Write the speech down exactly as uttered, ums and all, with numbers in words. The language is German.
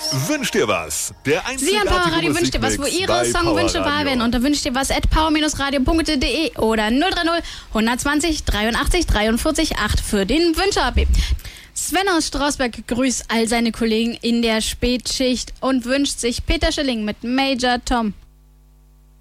Wünsch dir was. Der Sie haben Power Radio Wünsch dir was, wo Ihre Songwünsche wahr werden. Unter wünsch dir was at power radio punkt de oder null drei null eins zwei null dreiundachtzig dreiundvierzig acht für den Wünsche-A P. Sven aus Strausberg grüßt all seine Kollegen in der Spätschicht und wünscht sich Peter Schilling mit Major Tom.